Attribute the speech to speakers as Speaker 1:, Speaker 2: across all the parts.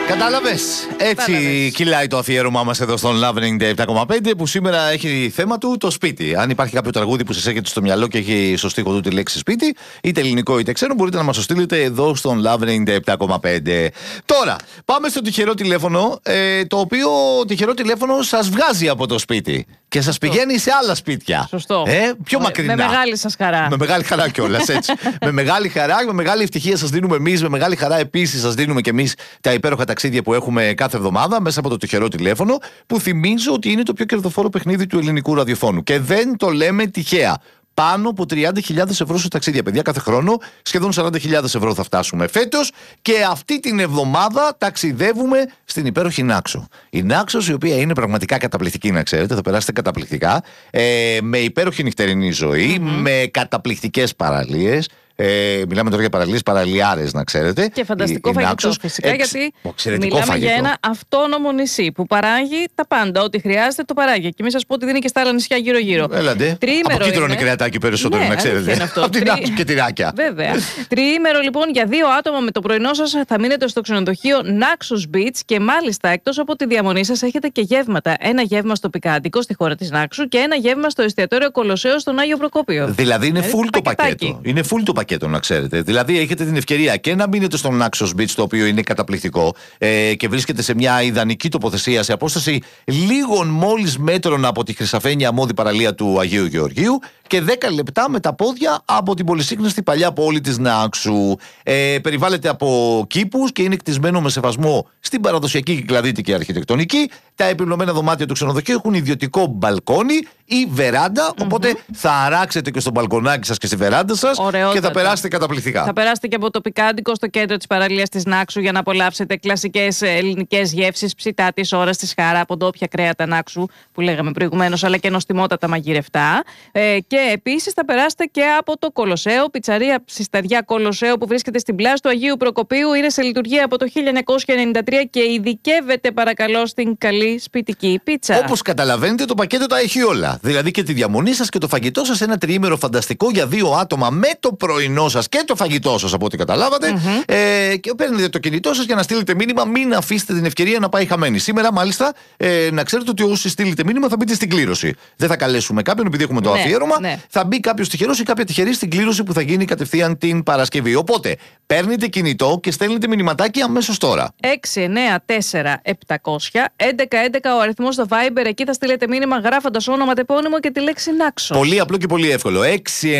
Speaker 1: Κατάλαβες. Έτσι κυλάει το αφιέρωμά μας εδώ στον Love 97,5 που σήμερα έχει θέμα του το σπίτι. Αν υπάρχει κάποιο τραγούδι που σας έρχεται στο μυαλό και έχει στο στίχο του τη λέξη σπίτι, είτε ελληνικό είτε ξένο, μπορείτε να μας το στείλετε εδώ στον Love 97,5. Τώρα, πάμε στο τυχερό τηλέφωνο, το οποίο τυχερό τηλέφωνο σας βγάζει από το σπίτι και σας πηγαίνει σε άλλα σπίτια.
Speaker 2: Σωστό.
Speaker 1: Πιο μακρινά.
Speaker 2: Με μεγάλη σας χαρά.
Speaker 1: Με μεγάλη χαρά κιόλας, έτσι. Με μεγάλη χαρά, με μεγάλη ευτυχία σας δίνουμε εμείς, με μεγάλη χαρά επίσης σας δίνουμε κι εμείς τα υπέροχα ταξίδια που έχουμε κάθε εβδομάδα μέσα από το τυχερό τηλέφωνο, που θυμίζω ότι είναι το πιο κερδοφόρο παιχνίδι του ελληνικού ραδιοφώνου. Και δεν το λέμε τυχαία. Πάνω από 30.000 ευρώ σε ταξίδια, παιδιά, κάθε χρόνο. Σχεδόν 40.000 ευρώ θα φτάσουμε φέτος. Και αυτή την εβδομάδα ταξιδεύουμε στην υπέροχη Νάξο. Η Νάξος, η οποία είναι πραγματικά καταπληκτική, να ξέρετε, θα περάσετε καταπληκτικά. Με υπέροχη νυχτερινή ζωή, με καταπληκτικές παραλίες. Μιλάμε τώρα για παραλίες, παραλιάρες, να ξέρετε.
Speaker 2: Και φανταστικό φαγητό φυσικά, γιατί μιλάμε φαγητό. Για ένα αυτόνομο νησί που παράγει τα πάντα. Ό,τι χρειάζεται το παράγει. Και μην σας πω ότι δεν είναι και στα άλλα νησιά γύρω-γύρω.
Speaker 1: Έλαντε. Από εκεί τρώνε κρεατάκι περισσότερο, ναι, να ξέρετε. Από την Νάξο και τυράκια.
Speaker 2: Βέβαια. Τριήμερο λοιπόν για 2 άτομα με το πρωινό σας θα μείνετε στο ξενοδοχείο Naxos Beach και μάλιστα εκτός από τη διαμονή σας έχετε και γεύματα. Ένα γεύμα στο Πικάντικο στη χώρα της Νάξου και ένα γεύμα στο εστιατόριο Κολοσσέο στον Άγιο Προκόπιο.
Speaker 1: Δηλαδή είναι full το πακέτο. Είναι full το πακέτο, να ξέρετε. Δηλαδή έχετε την ευκαιρία και να μείνετε στο Naxos Beach, το οποίο είναι καταπληκτικό και βρίσκεται σε μια ιδανική τοποθεσία σε απόσταση λίγων μόλις μέτρων από τη χρυσαφένια αμμώδη παραλία του Αγίου Γεωργίου και 10 λεπτά με τα πόδια από την πολυσύχναστη παλιά πόλη της Νάξου. Περιβάλλεται από κήπους και είναι κτισμένο με σεβασμό στην παραδοσιακή κυκλαδίτικη αρχιτεκτονική. Τα επιπλωμένα δωμάτια του ξενοδοχείου έχουν ιδιωτικό μπαλκόνι ή βεράντα, οπότε θα αράξετε και στο μπαλκονάκι σας και στη βεράντα σας και θα περάσετε καταπληκτικά.
Speaker 2: Θα περάσετε και από το Πικάντικο στο κέντρο της παραλίας της Νάξου για να απολαύσετε κλασικές ελληνικές γεύσεις, ψητά της ώρας της χαρά από ντόπια κρέατα Νάξου που λέγαμε προηγουμένως, αλλά και νοστιμότατα μαγειρευτά. Και επίσης θα περάσετε και από το Κολοσσέο, πιτσαρία Ψισταδιά Κολοσσέο που βρίσκεται στην πλάζ του Αγίου Προκοπίου. Είναι σε λειτουργία από το 1993 και ειδικεύεται παρακαλώ στην καλή σπιτική πίτσα.
Speaker 1: Όπως καταλαβαίνετε, το πακέτο τα έχει όλα. Δηλαδή και τη διαμονή σας και το φαγητό σας, ένα τριήμερο φανταστικό για 2 άτομα με το πρωινό σας και το φαγητό σας, από ό,τι καταλάβατε. Και παίρνετε το κινητό σας για να στείλετε μήνυμα. Μην αφήσετε την ευκαιρία να πάει χαμένη. Σήμερα, μάλιστα, να ξέρετε ότι όσοι στείλετε μήνυμα θα μπείτε στην κλήρωση. Δεν θα καλέσουμε κάποιον επειδή έχουμε το αφιέρωμα. Θα μπει κάποιος τυχερός ή κάποια τυχερή στην κλήρωση που θα γίνει κατευθείαν την Παρασκευή. Οπότε παίρνετε κινητό και στέλνετε μηνυματάκι αμέσως τώρα.
Speaker 2: 694-700-1111 ο αριθμός στο Viber. Εκεί θα στείλετε μήνυμα γράφοντας όνομα, τεπώνυμο και τη λέξη Νάξο.
Speaker 1: Πολύ απλό και πολύ εύκολο. 694-700-1111.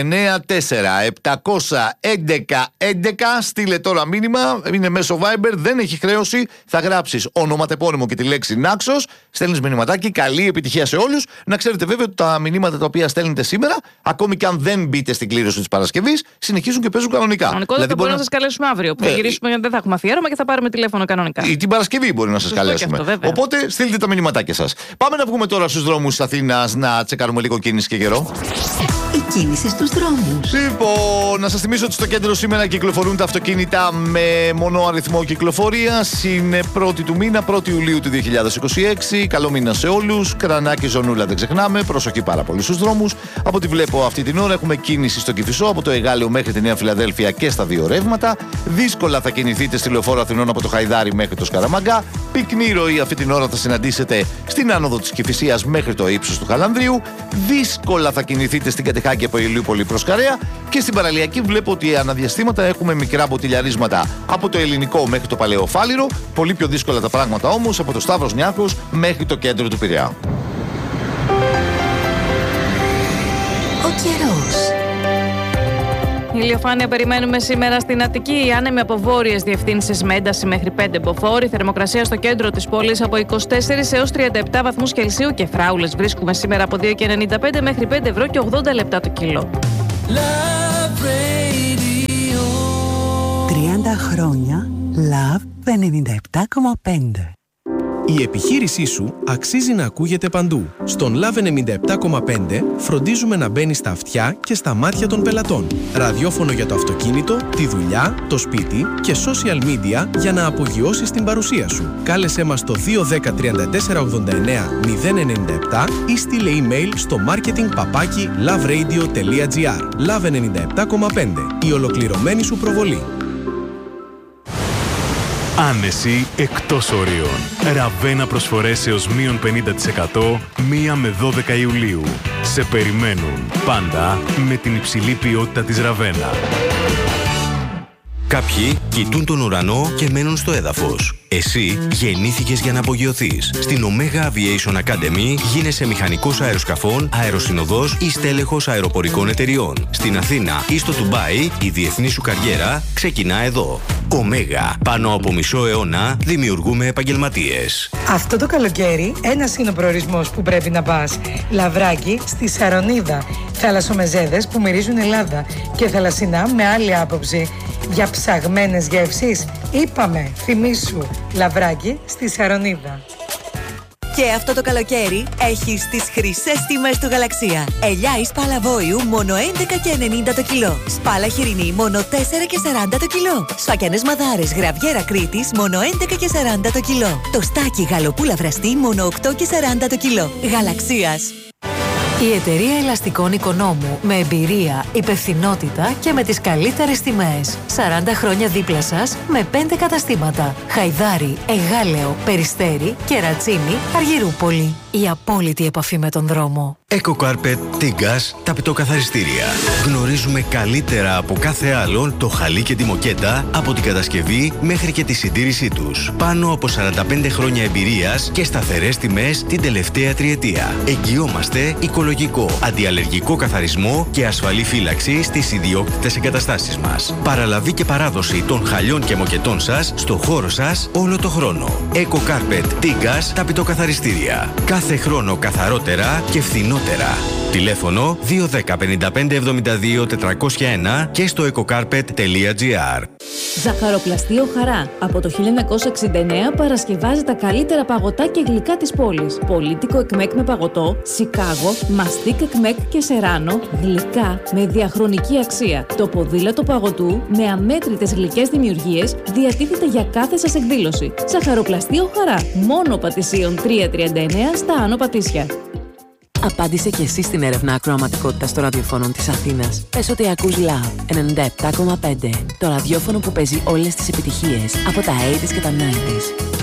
Speaker 1: Στείλε τώρα μήνυμα. Είναι μέσω Viber, δεν έχει χρέωση. Θα γράψεις όνομα, τεπώνυμο και τη λέξη Νάξος. Στέλνεις μηνυματάκι. Καλή επιτυχία σε όλους. Να ξέρετε βέβαια ότι τα μηνύματα τα οποία στέλνετε σήμερα, ακόμη και αν δεν μπείτε στην κλήρωση της Παρασκευής, συνεχίζουν και παίζουν κανονικά.
Speaker 2: Κανονικότητα δηλαδή μπορεί να σας καλέσουμε αύριο. Που θα γυρίσουμε γιατί δεν θα έχουμε αφιέρωμα και θα πάρουμε τηλέφωνο κανονικά.
Speaker 1: Ή την Παρασκευή μπορεί να σας καλέσουμε.
Speaker 2: Αυτό,
Speaker 1: οπότε στείλτε τα μηνυματάκια σας. Πάμε να βγούμε τώρα στους δρόμους της Αθήνας να τσεκάρουμε λίγο κίνηση και καιρό.
Speaker 3: Η κίνηση στους δρόμους.
Speaker 1: Λοιπόν, να σας θυμίσω ότι στο κέντρο σήμερα κυκλοφορούν τα αυτοκίνητα με μονό αριθμό κυκλοφορίας. Είναι 1η του μήνα, 1η Ιουλίου του 2026. Καλό μήνα σε όλους. Κρανάκι, ζωνούλα, δεν ξεχνάμε. Προσοχή πάρα πολύ στους δρόμους. Από ό,τι βλέπω αυτή την ώρα έχουμε κίνηση στο Κηφισό από το Εγάλεο μέχρι τη Νέα Φιλαδέλφια και στα 2 ρεύματα. Δύσκολα θα κινηθείτε στη Λεωφόρο Αθηνών από το Χαϊδάρι μέχρι το Σκαραμαγκά. Πυκνή ροή αυτή την ώρα θα συναντήσετε στην άνοδο της Κηφισίας μέχρι το ύψος του Χαλανδρίου. Δύσκολα θα κινηθείτε στην Κατεχάκη από Ηλιούπολη προς Καρέα. Και στην παραλιακή βλέπω ότι αναδιαστήματα έχουμε μικρά μποτιλιαρίσματα από το Ελληνικό μέχρι το Παλαιό Φάληρο. Πολύ πιο δύσκολα τα πράγματα όμως από το Σταύρος Νιάρχος μέχρι το κέντρο του Πειραιά.
Speaker 3: Ο καιρός.
Speaker 2: Ηλιοφάνεια περιμένουμε σήμερα στην Αττική. Άνεμοι από βόρειες διευθύνσεις με ένταση μέχρι 5 μποφόρ. Θερμοκρασία στο κέντρο της πόλης από 24 έως 37 βαθμούς Κελσίου και φράουλες βρίσκουμε σήμερα από 2,95 μέχρι 5 ευρώ και 80 λεπτά το κιλό.
Speaker 3: 30 χρόνια Love 97,5.
Speaker 4: Η επιχείρησή σου αξίζει να ακούγεται παντού. Στον Love 97,5 φροντίζουμε να μπαίνει στα αυτιά και στα μάτια των πελατών. Ραδιόφωνο για το αυτοκίνητο, τη δουλειά, το σπίτι και social media για να απογειώσεις την παρουσία σου. Κάλεσέ μας στο 210 34 89 097 ή στείλε email στο marketing@loveradio.gr. Love 97,5. Η ολοκληρωμένη σου προβολή.
Speaker 5: Άνεση εκτός ορίων. Ραβένα προσφορές έως μείον 50% 1 με 12 Ιουλίου. Σε περιμένουν πάντα με την υψηλή ποιότητα της Ραβένα.
Speaker 6: Κάποιοι κοιτούν τον ουρανό και μένουν στο έδαφος. Εσύ γεννήθηκες για να απογειωθείς. Στην Omega Aviation Academy γίνεσαι μηχανικός αεροσκαφών, αεροσυνοδός ή στέλεχος αεροπορικών εταιριών. Στην Αθήνα ή στο Ντουμπάι η διεθνή σου καριέρα ξεκινά εδώ. Omega. Πάνω από μισό αιώνα δημιουργούμε επαγγελματίες.
Speaker 7: Αυτό το καλοκαίρι ένας είναι ο προορισμός που πρέπει να πας. Λαβράκι στη Σαρονίδα. Θαλασσομεζέδες που μυρίζουν Ελλάδα. Και θαλασσινά με άλλη άποψη. Για ψαγμένες γεύσεις, είπαμε, θυμήσου, Λαβράκι στη Σαρονίδα.
Speaker 3: Και αυτό το καλοκαίρι έχεις τις χρυσές τιμές του Γαλαξία. Ελιά ή σπάλα βόηου μόνο 11,90 το κιλό. Σπάλα χοιρινή μόνο 4,40 το κιλό. Σφακιανές μαδάρες γραβιέρα Κρήτης μόνο 11,40 το κιλό. Το στάκι γαλοπούλα βραστή μόνο 8,40 το κιλό. Γαλαξίας.
Speaker 8: Η εταιρεία ελαστικών Οικονόμου με εμπειρία, υπευθυνότητα και με τις καλύτερες τιμές. 40 χρόνια δίπλα σας με 5 καταστήματα. Χαϊδάρι, Εγάλεο, Περιστέρι, Κερατσίνη, Αργυρούπολη. Η απόλυτη επαφή με τον δρόμο.
Speaker 6: EcoCarpet, Tigas, ταπητοκαθαριστήρια. Γνωρίζουμε καλύτερα από κάθε άλλον το χαλί και τη μοκέτα από την κατασκευή μέχρι και τη συντήρησή τους. Πάνω από 45 χρόνια εμπειρίας και σταθερές τιμές την τελευταία τριετία. Εγγυόμαστε οικολογικό, αντιαλλεργικό καθαρισμό και ασφαλή φύλαξη στις ιδιόκτητες εγκαταστάσεις μας. Παραλαβή και παράδοση των χαλιών και μοκετών σας στο χώρο σας όλο το χρόνο. EcoCarpet, Tigas, ταπητοκαθαριστήρια. Κάθε χρόνο καθαρότερα και φθηνότερα. Τηλέφωνο 210 55 72 401 και στο ecocarpet.gr.
Speaker 9: Ζαχαροπλαστείο Χαρά. Από το 1969 παρασκευάζει τα καλύτερα παγωτά και γλυκά της πόλης. Πολίτικο εκμέκ με παγωτό, Σικάγο, μαστίκ εκμέκ και σεράνο, γλυκά με διαχρονική αξία. Το ποδήλατο παγωτού με αμέτρητες γλυκές δημιουργίες διατίθεται για κάθε σας εκδήλωση. Ζαχαροπλαστείο Χαρά. Μόνο Πατησίων 339 στα Άνω Πατήσια.
Speaker 10: Απάντησε και εσύ στην έρευνα ακροαματικότητας των ραδιοφώνων της Αθήνας. Πες ότι ακούς Love 97,5. Το ραδιόφωνο που παίζει όλες τις επιτυχίες από τα 80s και τα 90s.